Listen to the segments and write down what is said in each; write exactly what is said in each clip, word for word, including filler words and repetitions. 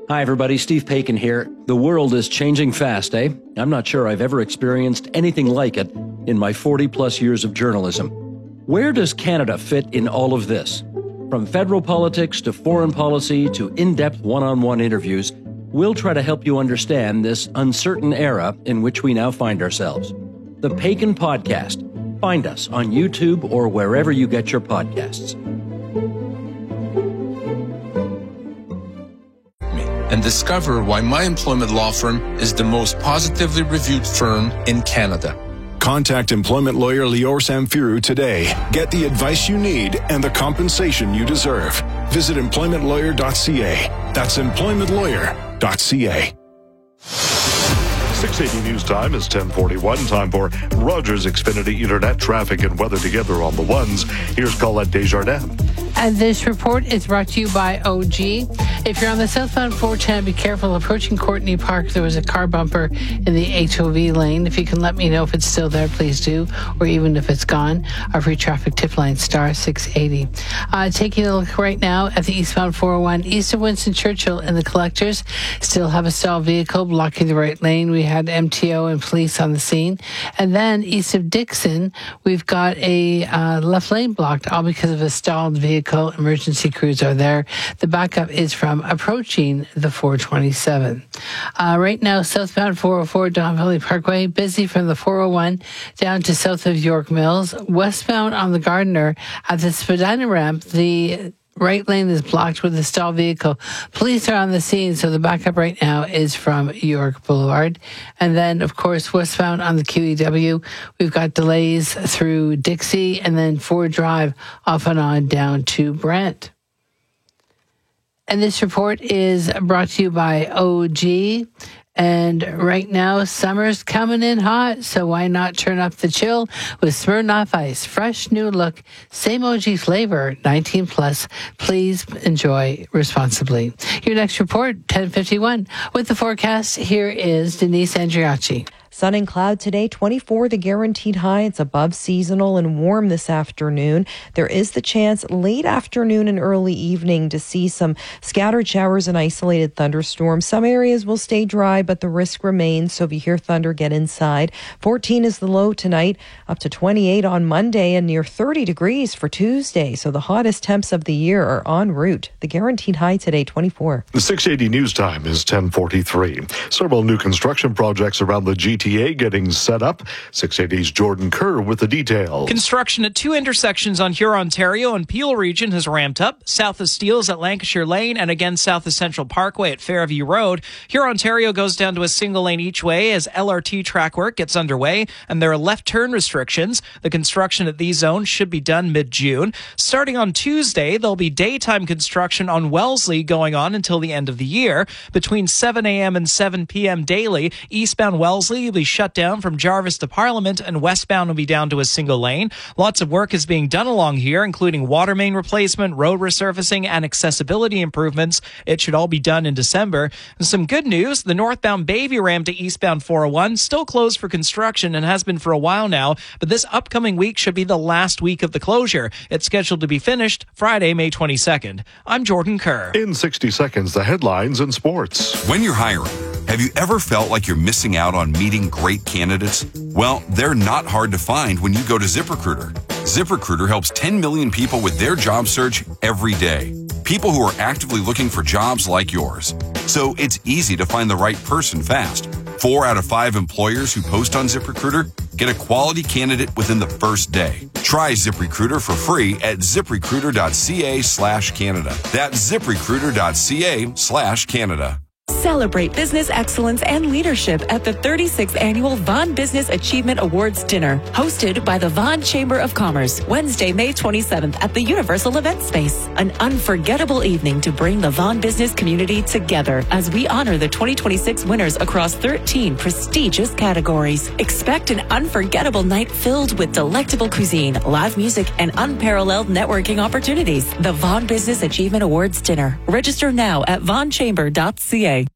Hi, everybody. Steve Paikin here. The world is changing fast, eh? I'm not sure I've ever experienced anything like it in my forty-plus years of journalism. Where does Canada fit in all of this? From federal politics to foreign policy to in-depth one-on-one interviews, we'll try to help you understand this uncertain era in which we now find ourselves. The Paikin Podcast. Find us on YouTube or wherever you get your podcasts. And discover why my employment law firm is the most positively reviewed firm in Canada. Contact employment lawyer Lior Samfiru today. Get the advice you need and the compensation you deserve. Visit employment lawyer dot c a. That's employment lawyer dot c a. six eighty News Time is ten forty-one. Time for Rogers Xfinity Internet traffic and weather together on the ones. Here's Colette Desjardins. And this report is brought to you by O G. If you're on the southbound four ten, be careful. Approaching Courtney Park, there was a car bumper in the H O V lane. If you can let me know if it's still there, please do, or even if it's gone. Our free traffic tip line, star six eighty. Uh, taking a look right now at the eastbound four oh one, east of Winston Churchill and the Collectors, still have a stalled vehicle blocking the right lane. We had M T O and police on the scene. And then east of Dixon, we've got a uh, left lane blocked, all because of a stalled vehicle. Emergency crews are there. The backup is from approaching the four twenty-seven. Uh, right now, southbound four oh four Don Valley Parkway, busy from the four oh one down to south of York Mills. Westbound on the Gardiner at the Spadina ramp, the right lane is blocked with a stalled vehicle. Police are on the scene, so the backup right now is from York Boulevard. And then, of course, westbound on the Q E W, we've got delays through Dixie and then Ford Drive off and on down to Brent. And this report is brought to you by O G. And right now, summer's coming in hot, so why not turn up the chill with Smirnoff Ice? Fresh, new look, same O G flavor, nineteen plus. Please enjoy responsibly. Your next report, ten fifty-one. With the forecast, here is Denise Andriacci. Sun and cloud today, twenty-four, the guaranteed high. It's above seasonal and warm this afternoon. There is the chance late afternoon and early evening to see some scattered showers and isolated thunderstorms. Some areas will stay dry, but the risk remains. So if you hear thunder, get inside. fourteen is the low tonight, up to twenty-eight on Monday and near thirty degrees for Tuesday. So the hottest temps of the year are en route. The guaranteed high today, twenty-four. The six eighty News Time is ten forty-three. Several new construction projects around the G T A getting set up. six eighty's Jordan Kerr with the details. Construction at two intersections on Huron-Ontario and Peel region has ramped up. South of Steeles at Lancashire Lane and again south of Central Parkway at Fairview Road. Huron-Ontario goes down to a single lane each way as L R T track work gets underway and there are left turn restrictions. The construction at these zones should be done mid-June. Starting on Tuesday, there'll be daytime construction on Wellesley going on until the end of the year. Between seven a.m. and seven p.m. daily, eastbound Wellesley will be shut down from Jarvis to Parliament and westbound will be down to a single lane. Lots of work is being done along here, including water main replacement, road resurfacing, and accessibility improvements. It should all be done in December. And some good news, the northbound Bayview ramp to eastbound four oh one still closed for construction and has been for a while now, but this upcoming week should be the last week of the closure. It's scheduled to be finished Friday, May twenty-second. I'm Jordan Kerr. In sixty seconds, the headlines in sports. When you're hiring, have you ever felt like you're missing out on meeting great candidates? Well, they're not hard to find when you go to ZipRecruiter. ZipRecruiter helps ten million people with their job search every day. People who are actively looking for jobs like yours. So it's easy to find the right person fast. Four out of five employers who post on ZipRecruiter get a quality candidate within the first day. Try ZipRecruiter for free at ZipRecruiter.ca slash Canada. That's ZipRecruiter.ca slash Canada. Celebrate business excellence and leadership at the thirty-sixth Annual Vaughan Business Achievement Awards Dinner, hosted by the Vaughan Chamber of Commerce, Wednesday, May twenty-seventh at the Universal Event Space. An unforgettable evening to bring the Vaughan business community together as we honor the twenty twenty-six winners across thirteen prestigious categories. Expect an unforgettable night filled with delectable cuisine, live music, and unparalleled networking opportunities. The Vaughan Business Achievement Awards Dinner. Register now at vaughan chamber dot c a.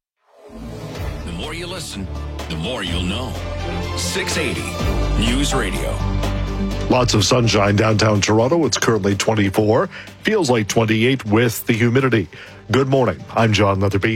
The more you listen, the more you'll know. six eighty News Radio. Lots of sunshine downtown Toronto. It's currently twenty-four. Feels like twenty-eight with the humidity. Good morning. I'm John Leatherby.